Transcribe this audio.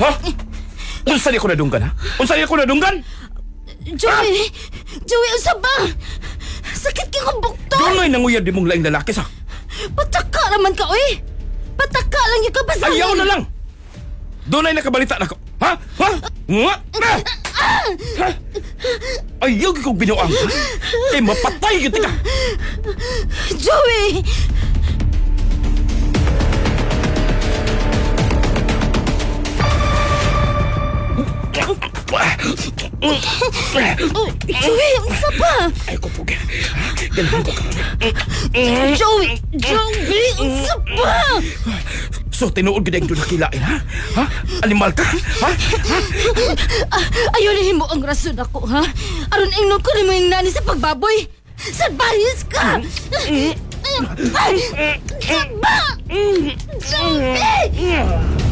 Ha? Unsa di ko nadunggan, ha? Unsa di ko nadunggan? Joey, usa ba? Sakit ka kong bukto. Dunay nanguyad di mong laing lalaki sa. Pataka naman ka, oy. Pataka lang yung kabasahan. Ayaw na lang. Dunay nakabalita na ko. Ha? Ha? Nga? Ha? Ayaw kong binuang, ha? Eh, mapatay kita ka. Joey! Joey, unsa ba? Ay, ko po. Ganahan ko ka. Joey, unsa ba? So, tinuod gid ang doon nakilain, ha? Ha? Animal ka? Ha? Ayaw na mo ang rason ako, ha? Aron ingnon ko ni mo yung nani sa pagbaboy. Sadbayis ka! Saba! Joey!